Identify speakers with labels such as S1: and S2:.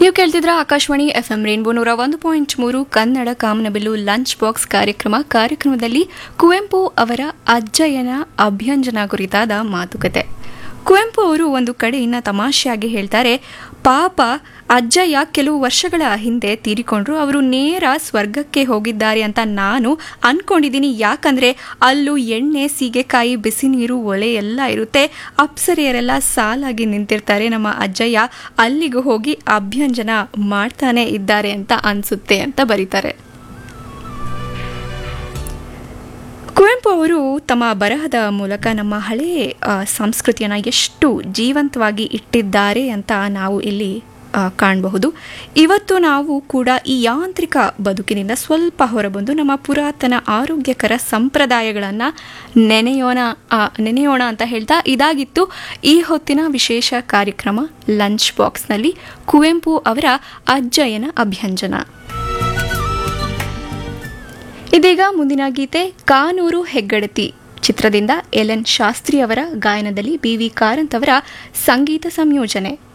S1: ನೀವು ಕೇಳ್ತಿದ್ರ Akashvani FM rainbow 101.3 Kannada ಕಾಮನಬಿಲ್ಲು lunch box ಕಾರ್ಯಕ್ರಮದಲ್ಲಿ ಕುವೆಂಪು ಅವರ ಅಜ್ಜಯ್ಯನ ಅಭ್ಯಂಜನ ಕುರಿತಾದ ಮಾತುಕತೆ. ಕುವೆಂಪು ಅವರು ಒಂದು ಕಡೆ ಇನ್ನ ತಮಾಷೆಯಾಗಿ ಹೇಳ್ತಾರೆ, ಪಾಪ ಅಜ್ಜಯ್ಯ ಕೆಲವು ವರ್ಷಗಳ ಹಿಂದೆ ತೀರಿಕೊಂಡ್ರು, ಅವರು ನೇರ ಸ್ವರ್ಗಕ್ಕೆ ಹೋಗಿದ್ದಾರೆ ಅಂತ ನಾನು ಅನ್ಕೊಂಡಿದ್ದೀನಿ. ಯಾಕಂದ್ರೆ ಅಲ್ಲೂ ಎಣ್ಣೆ, ಸೀಗೆಕಾಯಿ, ಬಿಸಿ ನೀರು, ಒಲೆ ಎಲ್ಲ ಇರುತ್ತೆ. ಅಪ್ಸರೆಯರೆಲ್ಲ ಸಾಲಾಗಿ ನಿಂತಿರ್ತಾರೆ. ನಮ್ಮ ಅಜ್ಜಯ್ಯ ಅಲ್ಲಿಗೂ ಹೋಗಿ ಅಭ್ಯಂಜನ ಮಾಡ್ತಾನೆ ಇದ್ದಾರೆ ಅಂತ ಅನ್ಸುತ್ತೆ ಅಂತ ಬರೀತಾರೆ. ಕುವೆಂಪು ಅವರು ತಮ್ಮ ಬರಹದ ಮೂಲಕ ನಮ್ಮ ಹಳೆಯ ಸಂಸ್ಕೃತಿಯನ್ನು ಎಷ್ಟು ಜೀವಂತವಾಗಿ ಇಟ್ಟಿದ್ದಾರೆ ಅಂತ ನಾವು ಇಲ್ಲಿ ಕಾಣಬಹುದು. ಇವತ್ತು ನಾವು ಕೂಡ ಈ ಯಾಂತ್ರಿಕ ಬದುಕಿನಿಂದ ಸ್ವಲ್ಪ ಹೊರಬಂದು ನಮ್ಮ ಪುರಾತನ ಆರೋಗ್ಯಕರ ಸಂಪ್ರದಾಯಗಳನ್ನು ನೆನೆಯೋಣ ಅಂತ ಹೇಳ್ತಾ ಇದಾಗಿತ್ತು ಈ ಹೊತ್ತಿನ ವಿಶೇಷ ಕಾರ್ಯಕ್ರಮ ಲಂಚ್ ಬಾಕ್ಸ್ನಲ್ಲಿ ಕುವೆಂಪು ಅವರ ಅಜ್ಜಯ್ಯನ ಅಭ್ಯಂಜನ. ಇದೀಗ ಮುಂದಿನ ಗೀತೆ ಕಾನೂರು ಹೆಗ್ಗಡತಿ ಚಿತ್ರದಿಂದ ಎಲ್ ಎನ್ ಶಾಸ್ತ್ರಿ ಅವರ ಗಾಯನದಲ್ಲಿ BV ಕಾರಂತ್ ಅವರ ಸಂಗೀತ ಸಂಯೋಜನೆ.